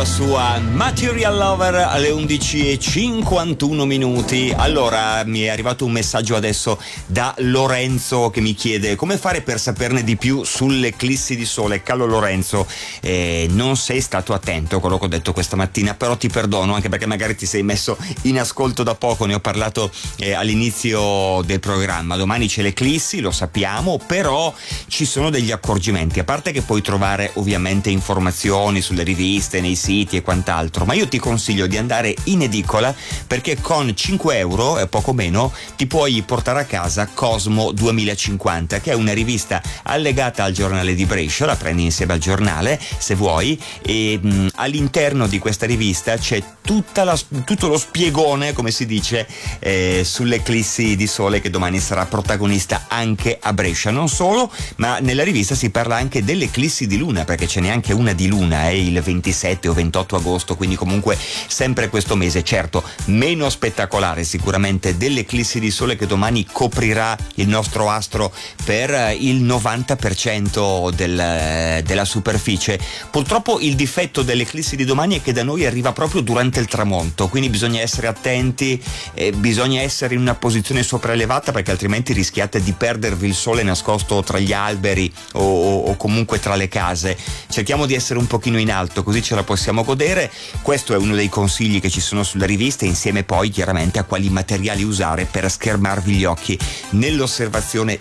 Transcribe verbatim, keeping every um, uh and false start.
la sua Material Lover alle undici e cinquantuno minuti. Allora, mi è arrivato un messaggio adesso da Lorenzo che mi chiede come fare per saperne di più sulle eclissi di sole. Caro Lorenzo, eh, non sei stato attento a quello che ho detto questa mattina, però ti perdono, anche perché magari ti sei messo in ascolto da poco. Ne ho parlato eh, all'inizio del programma. Domani c'è l'eclissi, lo sappiamo, però ci sono degli accorgimenti, a parte che puoi trovare ovviamente informazioni sulle riviste, nei siti e quant'altro, ma io ti consiglio di andare in edicola, perché con cinque euro e poco meno ti puoi portare a casa Cosmo duemilacinquanta, che è una rivista allegata al giornale di Brescia. La prendi insieme al giornale se vuoi, e mh, all'interno di questa rivista c'è tutta la, tutto lo spiegone, come si dice, eh, sull'eclissi di sole che domani sarà protagonista anche a Brescia. Non solo, ma nella rivista si parla anche dell'eclissi di luna, perché ce n'è anche una di luna, è il ventisette o ventotto agosto, quindi comunque sempre questo mese. Certo, meno spettacolare sicuramente dell'eclissi di sole che domani coprirà il nostro astro per il novanta per cento del, della superficie. Purtroppo il difetto dell'eclissi di domani è che da noi arriva proprio durante il tramonto, quindi bisogna essere attenti, eh, bisogna essere in una posizione sopraelevata, perché altrimenti rischiate di perdervi il sole nascosto tra gli alberi o, o, o comunque tra le case. Cerchiamo di essere un pochino in alto, così ce la possiamo godere. Questo è uno dei consigli che ci sono sulla rivista, insieme poi chiaramente a quali materiali usare per schermarvi gli occhi nell'osservazione